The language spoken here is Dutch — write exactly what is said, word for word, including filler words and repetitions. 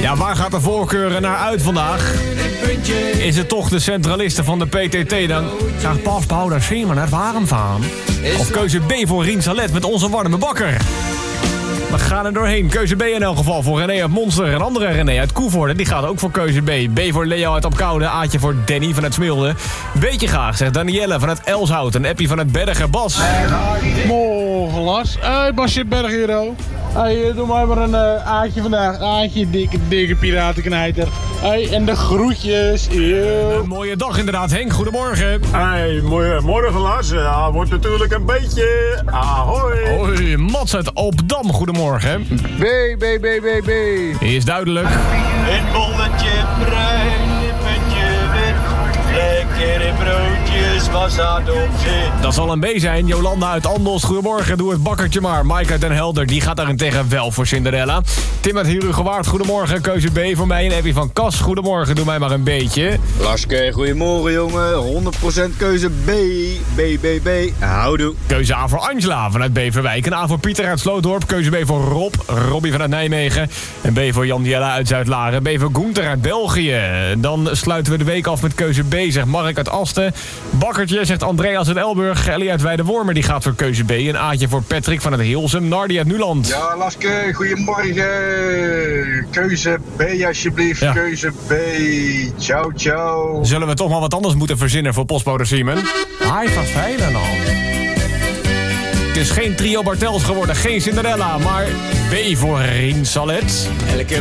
Ja, waar gaat de voorkeur naar uit vandaag? Is het toch de centralisten van de P T T dan? Zeg, pasbouw, daar zien we net warm van. Of keuze B voor Rien Salet met onze warme bakker? We gaan er doorheen. Keuze B in elk geval voor René uit Monster. Een andere René uit Koevoorde, die gaat ook voor keuze B. B voor Leo uit Opkoude. Aatje voor Danny vanuit Smilde. Beetje graag, zegt Danielle vanuit Elshout. En Appie vanuit Bergen. Bas. Morgen, Lars. Hey, Basje Berghero. Hey, doe mij maar een uh, aatje vandaag. Aatje, dikke, dikke piratenknijter. Hey, en de groetjes. Eeuw. Een mooie dag inderdaad, Henk. Goedemorgen. Hey, mooi, morgen Lars. Ja, wordt natuurlijk een beetje. Ahoi. Hoi, Mats uit Opdam. Goedemorgen. B, B, B, B, B. Is duidelijk. Een bolletje bruin, lippetje wit. Lekker in broodjes, was dat op zin. Dat zal een B zijn. Jolanda uit Andos. Goedemorgen, doe het bakkertje maar. Maaike uit Den Helder, die gaat daarentegen wel voor Cinderella. Tim uit Herugewaard, goedemorgen. Keuze B voor mij. En Evie van Kas, goedemorgen. Doe mij maar een beetje. Laske, goedemorgen jongen. honderd procent keuze B. B, B, B. Houdoe. Keuze A voor Angela vanuit Beverwijk. En A voor Pieter uit Slootdorp. Keuze B voor Rob. Robbie vanuit Nijmegen. En B voor Jan Diella uit Zuid-Laren. B voor Gunther uit België. Dan sluiten we de week af met keuze B, zegt Mark uit Asten. Bakkertje, zegt Andreas uit Elburg. Ellie uit Weidewormer, die gaat voor keuze B. Een Aatje voor Patrick vanuit Hilsum. Nardi uit Nuland. Ja, Laske, goedemorgen. Keuze B alsjeblieft, Ja. keuze B. Ciao, ciao. Zullen we toch maar wat anders moeten verzinnen voor postbode Siemen? Hij vervelen dan. Het is geen trio Bartels geworden, geen Cinderella, maar B voor Rien Salet. Elke